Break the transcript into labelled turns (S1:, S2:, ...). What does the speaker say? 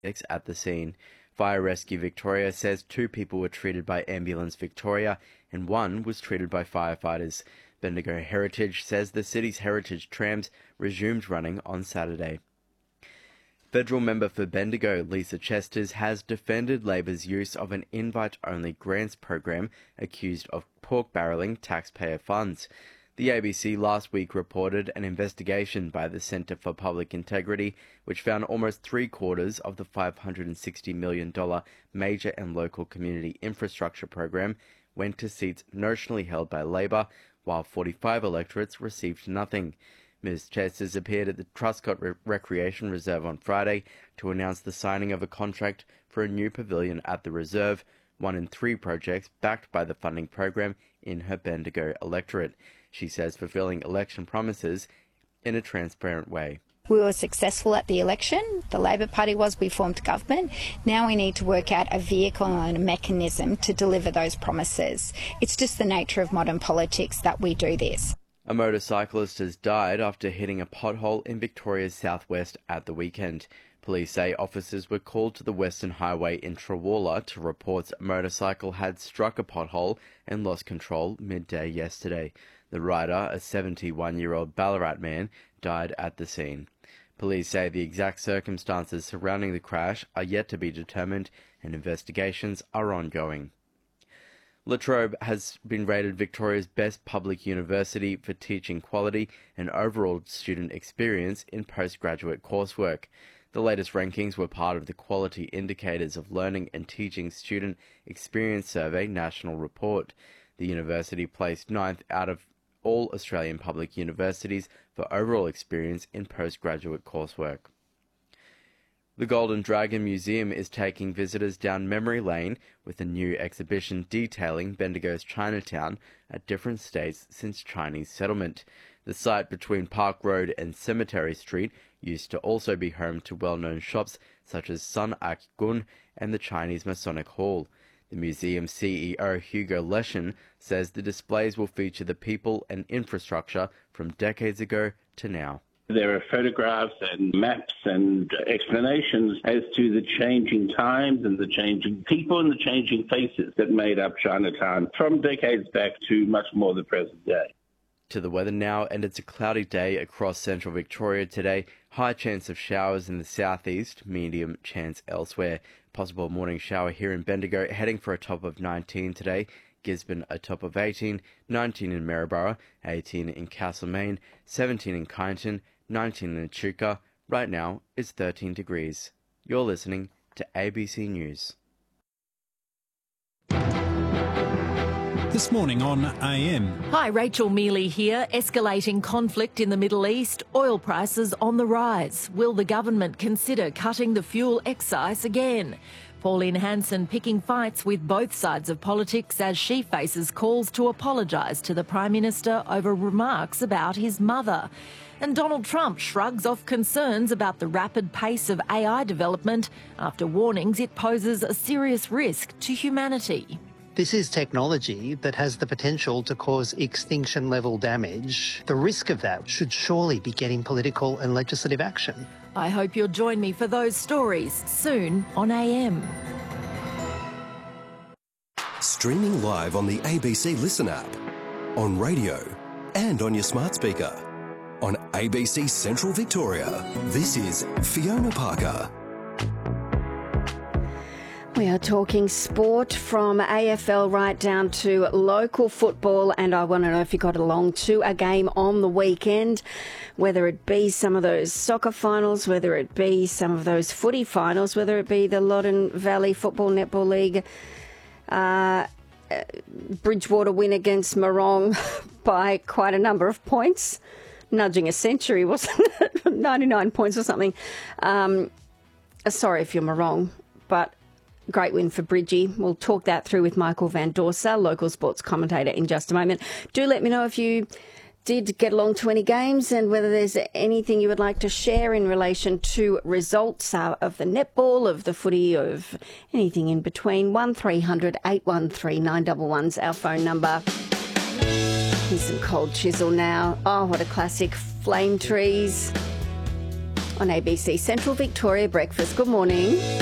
S1: at the scene. Fire Rescue Victoria says 2 people were treated by Ambulance Victoria and 1 was treated by firefighters. Bendigo Heritage says the city's heritage trams resumed running on Saturday. Federal member for Bendigo, Lisa Chesters, has defended Labor's use of an invite-only grants program accused of pork-barrelling taxpayer funds. The ABC last week reported an investigation by the Centre for Public Integrity, which found almost 3/4 of the $560 million major and local community infrastructure program went to seats notionally held by Labor, while 45 electorates received nothing. Ms. Chesters appeared at the Truscott Recreation Reserve on Friday to announce the signing of a contract for a new pavilion at the reserve, 1 in 3 projects backed by the funding program in her Bendigo electorate. She says fulfilling election promises in a transparent way.
S2: We were successful at the election. The Labor Party was. We formed government. Now we need to work out a vehicle and a mechanism to deliver those promises. It's just the nature of modern politics that we do this.
S1: A motorcyclist has died after hitting a pothole in Victoria's southwest at the weekend. Police say officers were called to the Western Highway in Trawalla to report a motorcycle had struck a pothole and lost control midday yesterday. The rider, a 71-year-old Ballarat man, died at the scene. Police say the exact circumstances surrounding the crash are yet to be determined and investigations are ongoing. La Trobe has been rated Victoria's best public university for teaching quality and overall student experience in postgraduate coursework. The latest rankings were part of the Quality Indicators of Learning and Teaching Student Experience Survey national report. The university placed 9th out of all Australian public universities for overall experience in postgraduate coursework. The Golden Dragon Museum is taking visitors down memory lane with a new exhibition detailing Bendigo's Chinatown at different stages since Chinese settlement. The site between Park Road and Cemetery Street used to also be home to well-known shops such as Sun Ak Gun and the Chinese Masonic Hall. The museum's CEO Hugo Leschen says the displays will feature the people and infrastructure from decades ago to now.
S3: There are photographs and maps and explanations as to the changing times and the changing people and the changing faces that made up Chinatown from decades back to much more the present day.
S1: To the weather now, and it's a cloudy day across central Victoria today. High chance of showers in the southeast, medium chance elsewhere. Possible morning shower here in Bendigo, heading for a top of 19 today. Gisborne a top of 18, 19 in Maryborough, 18 in Castlemaine, 17 in Kyneton, 19 in Echuca. Right now, it's 13 degrees. You're listening to ABC News.
S4: This morning on AM.
S5: Hi, Rachel Mealy here. Escalating conflict in the Middle East, oil prices on the rise. Will the government consider cutting the fuel excise again? Pauline Hanson picking fights with both sides of politics as she faces calls to apologise to the Prime Minister over remarks about his mother. And Donald Trump shrugs off concerns about the rapid pace of AI development after warnings it poses a serious risk to humanity.
S6: This is technology that has the potential to cause extinction-level damage. The risk of that should surely be getting political and legislative action.
S5: I hope you'll join me for those stories soon on AM.
S7: Streaming live on the ABC Listen app, on radio and on your smart speaker. On ABC Central Victoria, this is Fiona Parker.
S8: We are talking sport from AFL right down to local football, and I want to know if you got along to a game on the weekend, whether it be some of those soccer finals, whether it be some of those footy finals, whether it be the Loddon Valley Football Netball League Bridgewater win against Morong by quite a number of points, nudging a century, wasn't it? 99 points or something. Sorry if you're Morong, but great win for Bridgie. We'll talk that through with Michael Van Dorsa, local sports commentator, in just a moment. Do let me know if you did get along to any games and whether there's anything you would like to share in relation to results of the netball, of the footy, of anything in between. 1300 813 911's our phone number. Here's some Cold Chisel now. Oh, what a classic. Flame Trees. on ABC Central Victoria Breakfast. Good morning.